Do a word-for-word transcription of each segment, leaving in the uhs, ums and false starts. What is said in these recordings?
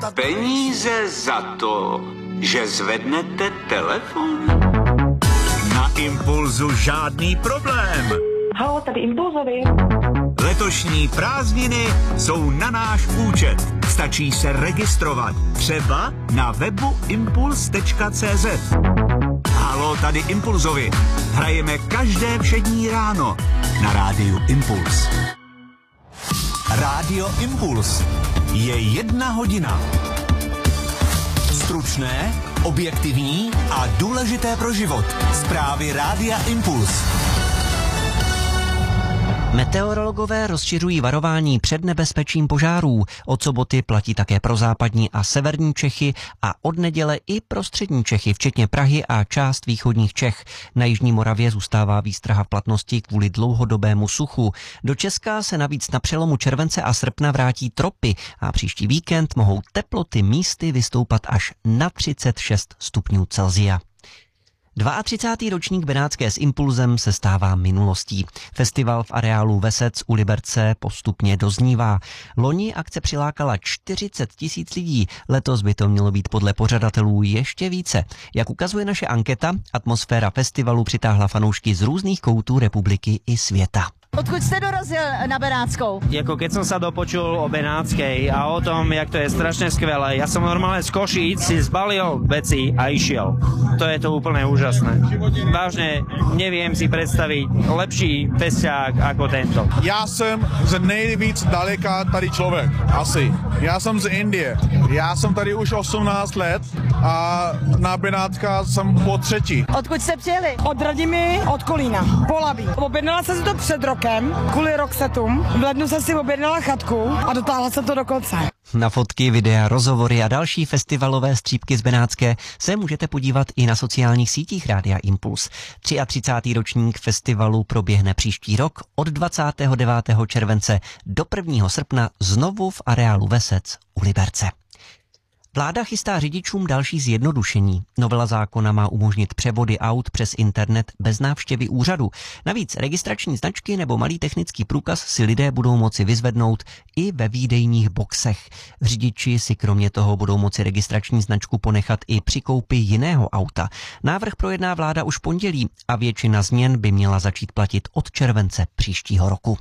Peníze za to, že zvednete telefon? Na Impulzu žádný problém. Halo, tady Impulzovi. Letošní prázdniny jsou na náš účet. Stačí se registrovat. Třeba na webu impuls tečka cé zet. Halo, tady Impulzovi. Hrajeme každé všední ráno na rádiu Impuls. Rádio Impuls. Je jedna hodina. Stručné, objektivní a důležité pro život. Zprávy Rádia Impuls. Meteorologové rozšiřují varování před nebezpečím požárů. Od soboty platí také pro západní a severní Čechy a od neděle i pro střední Čechy, včetně Prahy a část východních Čech. Na jižní Moravě zůstává výstraha v platnosti kvůli dlouhodobému suchu. Do Česka se navíc na přelomu července a srpna vrátí tropy a příští víkend mohou teploty místy vystoupat až na třicet šest stupňů Celsia. třicátý druhý ročník Benátské s Impulzem se stává minulostí. Festival v areálu Vesec u Liberce postupně doznívá. Loni akce přilákala čtyřicet tisíc lidí, letos by to mělo být podle pořadatelů ještě více. Jak ukazuje naše anketa, atmosféra festivalu přitáhla fanoušky z různých koutů republiky i světa. Odkud jste dorazil na Benátskou? Jako keď som sa dopočul o Benátskej a o tom, jak to je strašne skvelé, ja som normálne z Košíc si zbalil veci a išiel. To je to úplne úžasné. Vážne neviem si predstaviť lepší festiák ako tento. Já jsem z nejvíc daleka tady člověk, asi. Já jsem z Indie. Já jsem tady už osmnáct let a na Benátka jsem po třetí. Odkud jste přijeli? Od Radimy, od Kolína, Polabí. Objednala jsem si to před rokem, kvůli Roxetům. V lednu jsem si objednala chatku a dotáhla jsem to do konce. Na fotky, videa, rozhovory a další festivalové střípky z Benátské se můžete podívat i na sociálních sítích Rádia Impuls. třicátý třetí ročník festivalu proběhne příští rok od dvacátého devátého července do prvního srpna znovu v areálu Vesec u Liberce. Vláda chystá řidičům další zjednodušení. Novela zákona má umožnit převody aut přes internet bez návštěvy úřadu. Navíc registrační značky nebo malý technický průkaz si lidé budou moci vyzvednout i ve výdejních boxech. Řidiči si kromě toho budou moci registrační značku ponechat i při koupi jiného auta. Návrh projedná vláda už v pondělí a většina změn by měla začít platit od července příštího roku.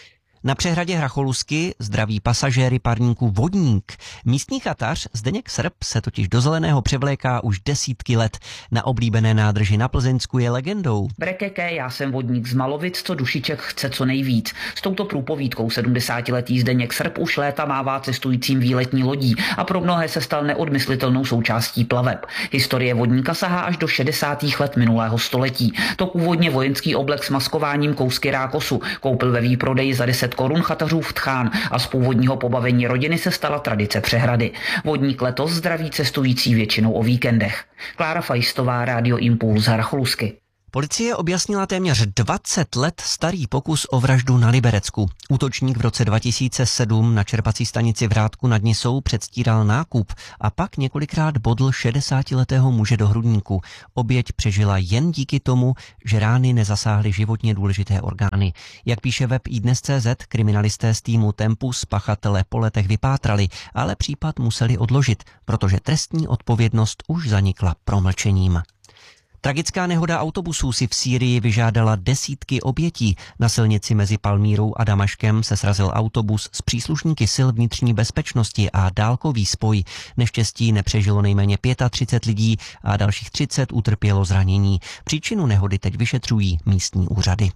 Na přehradě Hracholusky zdraví pasažéry parníku Vodník. Místní chatař Zdeněk Srb se totiž do zeleného převléká už desítky let. Na oblíbené nádrži na Plzeňsku je legendou. Brekeke, já jsem vodník z Malovic, co dušiček chce co nejvíc. S touto průpovídkou sedmdesátiletý Zdeněk Srb už léta mává cestujícím výletní lodí a pro mnohé se stal neodmyslitelnou součástí plaveb. Historie vodníka sahá až do šedesátých let minulého století. To původně vojenský oblek s maskováním kousky rákosu koupil ve výprodeji za deset korun chatařův Tchán a z původního pobavení rodiny se stala tradice přehrady. Vodník letos zdraví cestující většinou o víkendech. Klára Fajstová, Rádio Impuls, Hracholusky. Policie objasnila téměř dvacet let starý pokus o vraždu na Liberecku. Útočník v roce dva tisíce sedm na čerpací stanici v Hrádku nad Nisou předstíral nákup a pak několikrát bodl šedesátiletého muže do hrudníku. Oběť přežila jen díky tomu, že rány nezasáhly životně důležité orgány. Jak píše web iDnes tečka cé zet, kriminalisté z týmu Tempus pachatele po letech vypátrali, ale případ museli odložit, protože trestní odpovědnost už zanikla promlčením. Tragická nehoda autobusů si v Sýrii vyžádala desítky obětí. Na silnici mezi Palmírou a Damaškem se srazil autobus s příslušníky sil vnitřní bezpečnosti a dálkový spoj. Neštěstí nepřežilo nejméně třicet pět lidí a dalších třicet utrpělo zranění. Příčinu nehody teď vyšetřují místní úřady.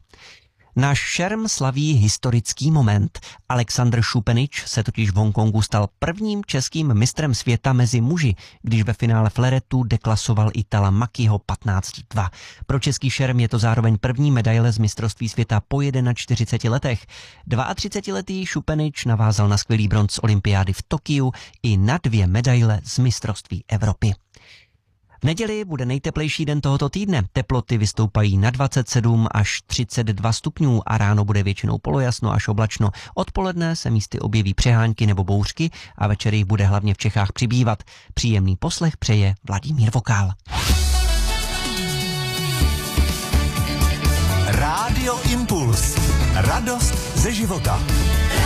Náš šerm slaví historický moment. Alexander Šupenič se totiž v Hongkongu stal prvním českým mistrem světa mezi muži, když ve finále fleretu deklasoval Itala Makiho patnáct dva. Pro český šerm je to zároveň první medaile z mistrovství světa po čtyřiceti jedna letech. dvaatřicetiletý Šupenič navázal na skvělý bronz z olympiády v Tokiu i na dvě medaile z mistrovství Evropy. V neděli bude nejteplejší den tohoto týdne. Teploty vystoupají na dvacet sedm až třicet dva stupňů a ráno bude většinou polojasno až oblačno. Odpoledne se místy objeví přehánky nebo bouřky a večer jich bude hlavně v Čechách přibývat. Příjemný poslech přeje Vladimír Vokál. Rádio Impuls. Radost ze života.